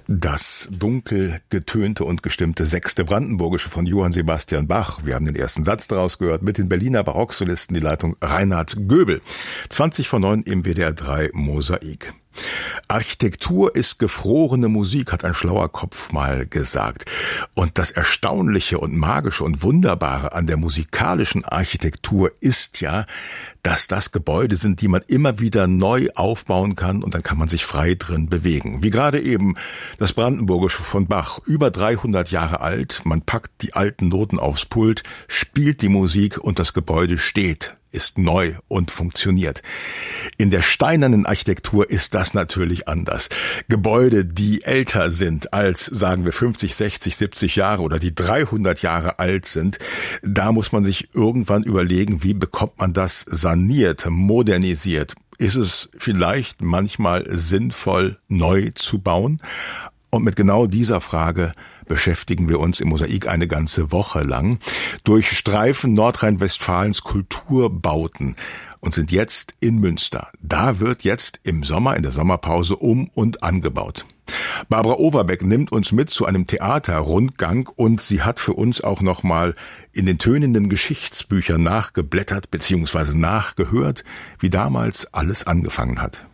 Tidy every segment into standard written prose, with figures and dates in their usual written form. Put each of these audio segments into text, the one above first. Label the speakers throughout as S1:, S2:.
S1: Das dunkel getönte und gestimmte Sechste Brandenburgische von Johann Sebastian Bach. Wir haben den ersten Satz daraus gehört mit den Berliner Barocksolisten, die Leitung Reinhard Göbel. 20:09 im WDR 3 Mosaik. Architektur ist gefrorene Musik, hat ein schlauer Kopf mal gesagt. Und das Erstaunliche und Magische und Wunderbare an der musikalischen Architektur ist ja, dass das Gebäude sind, die man immer wieder neu aufbauen kann und dann kann man sich frei drin bewegen. Wie gerade eben das Brandenburgische von Bach, über 300 Jahre alt. Man packt die alten Noten aufs Pult, spielt die Musik und das Gebäude steht, ist neu und funktioniert. In der steinernen Architektur ist das natürlich anders. Gebäude, die älter sind als, sagen wir, 50, 60, 70 Jahre oder die 300 Jahre alt sind, da muss man sich irgendwann überlegen, wie bekommt man das saniert, modernisiert. Ist es vielleicht manchmal sinnvoll, neu zu bauen? Und mit genau dieser Frage beschäftigen wir uns im Mosaik eine ganze Woche lang, durchstreifen Nordrhein-Westfalens Kulturbauten und sind jetzt in Münster. Da wird jetzt im Sommer, in der Sommerpause und angebaut. Barbara Overbeck nimmt uns mit zu einem Theaterrundgang und sie hat für uns auch nochmal in den tönenden Geschichtsbüchern nachgeblättert bzw. nachgehört, wie damals alles angefangen hat.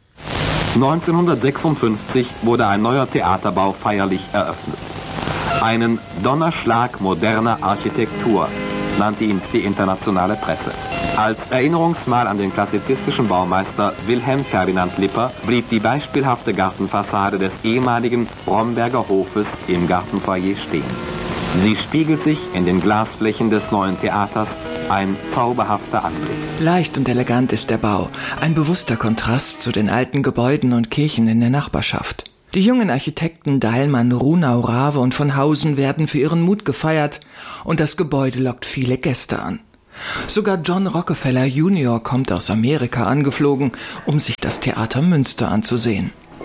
S2: 1956 wurde ein neuer Theaterbau feierlich eröffnet. Einen Donnerschlag moderner Architektur nannte ihn die internationale Presse. Als Erinnerungsmal an den klassizistischen Baumeister Wilhelm Ferdinand Lipper blieb die beispielhafte Gartenfassade des ehemaligen Bromberger Hofes im Gartenfoyer stehen. Sie spiegelt sich in den Glasflächen des neuen Theaters, ein zauberhafter Anblick.
S3: Leicht und elegant ist der Bau, ein bewusster Kontrast zu den alten Gebäuden und Kirchen in der Nachbarschaft. Die jungen Architekten Dahlmann, Runau, Rawe und von Hausen werden für ihren Mut gefeiert und das Gebäude lockt viele Gäste an. Sogar John Rockefeller Jr. kommt aus Amerika angeflogen, um sich das Theater Münster anzusehen.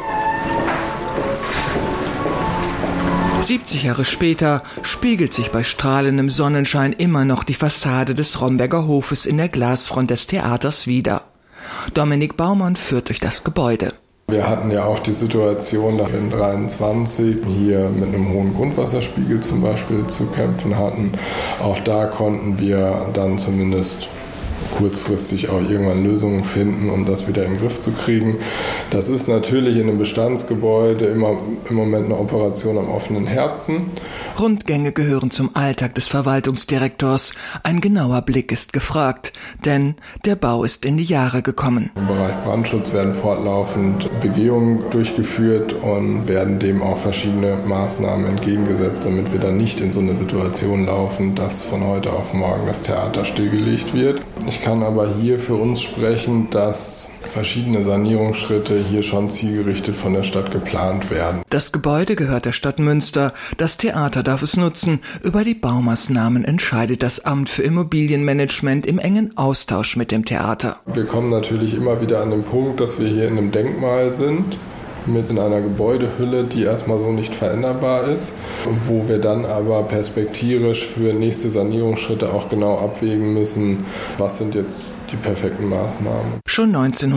S3: 70 Jahre später spiegelt sich bei strahlendem Sonnenschein immer noch die Fassade des Romberger Hofes in der Glasfront des Theaters wider. Dominik Baumann führt durch das Gebäude.
S4: Wir hatten ja auch die Situation, dass wir in 23 hier mit einem hohen Grundwasserspiegel zum Beispiel zu kämpfen hatten. Auch da konnten wir dann zumindest kurzfristig auch irgendwann Lösungen finden, um das wieder in den Griff zu kriegen. Das ist natürlich in einem Bestandsgebäude immer im Moment eine Operation am offenen Herzen.
S3: Rundgänge gehören zum Alltag des Verwaltungsdirektors. Ein genauer Blick ist gefragt, denn der Bau ist in die Jahre gekommen.
S4: Im Bereich Brandschutz werden fortlaufend Begehungen durchgeführt und werden dem auch verschiedene Maßnahmen entgegengesetzt, damit wir dann nicht in so eine Situation laufen, dass von heute auf morgen das Theater stillgelegt wird. Ich kann aber hier für uns sprechen, dass verschiedene Sanierungsschritte hier schon zielgerichtet von der Stadt geplant werden.
S3: Das Gebäude gehört der Stadt Münster. Das Theater darf es nutzen. Über die Baumaßnahmen entscheidet das Amt für Immobilienmanagement im engen Austausch mit dem Theater.
S4: Wir kommen natürlich immer wieder an den Punkt, dass wir hier in einem Denkmal sind, mit in einer Gebäudehülle, die erstmal so nicht veränderbar ist, wo wir dann aber perspektivisch für nächste Sanierungsschritte auch genau abwägen müssen, was sind jetzt die perfekten Maßnahmen.
S3: Schon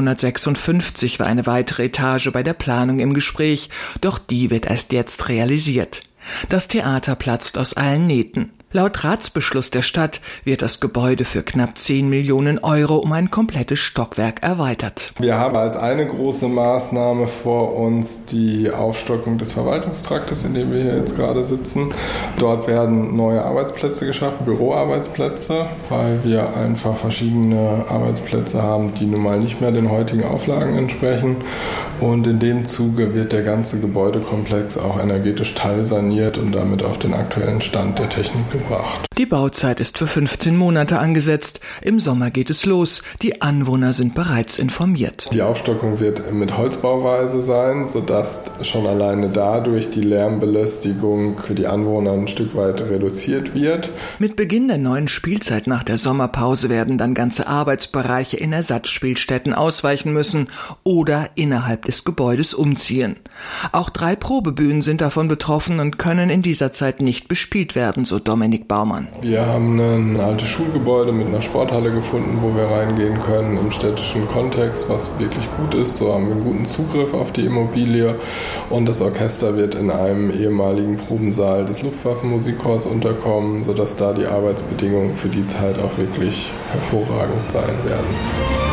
S3: 1956 war eine weitere Etage bei der Planung im Gespräch, doch die wird erst jetzt realisiert. Das Theater platzt aus allen Nähten. Laut Ratsbeschluss der Stadt wird das Gebäude für knapp 10 Millionen Euro um ein komplettes Stockwerk erweitert.
S4: Wir haben als eine große Maßnahme vor uns die Aufstockung des Verwaltungstraktes, in dem wir hier jetzt gerade sitzen. Dort werden neue Arbeitsplätze geschaffen, Büroarbeitsplätze, weil wir einfach verschiedene Arbeitsplätze haben, die nun mal nicht mehr den heutigen Auflagen entsprechen. Und in dem Zuge wird der ganze Gebäudekomplex auch energetisch teilsaniert und damit auf den aktuellen Stand der Technik gebracht.
S3: Die Bauzeit ist für 15 Monate angesetzt. Im Sommer geht es los. Die Anwohner sind bereits informiert.
S4: Die Aufstockung wird mit Holzbauweise sein, sodass schon alleine dadurch die Lärmbelästigung für die Anwohner ein Stück weit reduziert wird.
S3: Mit Beginn der neuen Spielzeit nach der Sommerpause werden dann ganze Arbeitsbereiche in Ersatzspielstätten ausweichen müssen oder innerhalb des Gebäudes umziehen. Auch 3 Probebühnen sind davon betroffen und können in dieser Zeit nicht bespielt werden, so Dominik Dominik Baumann.
S4: Wir haben ein altes Schulgebäude mit einer Sporthalle gefunden, wo wir reingehen können im städtischen Kontext, was wirklich gut ist. So haben wir einen guten Zugriff auf die Immobilie und das Orchester wird in einem ehemaligen Probensaal des Luftwaffenmusikchors unterkommen, sodass da die Arbeitsbedingungen für die Zeit auch wirklich hervorragend sein werden.